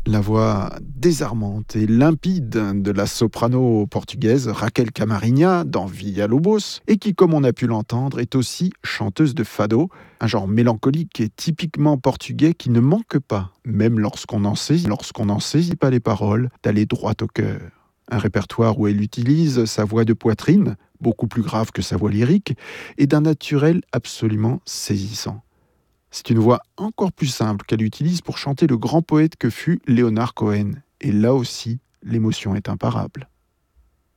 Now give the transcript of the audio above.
La voix désarmante et limpide de la soprano portugaise Raquel Camarinha dans Villa-Lobos et qui, comme on a pu l'entendre, est aussi chanteuse de fado, un genre mélancolique et typiquement portugais qui ne manque pas, même lorsqu'on n'en saisit pas les paroles, d'aller droit au cœur. Un répertoire où elle utilise sa voix de poitrine, beaucoup plus grave que sa voix lyrique, et d'un naturel absolument saisissant. C'est une voix encore plus simple qu'elle utilise pour chanter le grand poète que fut Leonard Cohen. Et là aussi, l'émotion est imparable.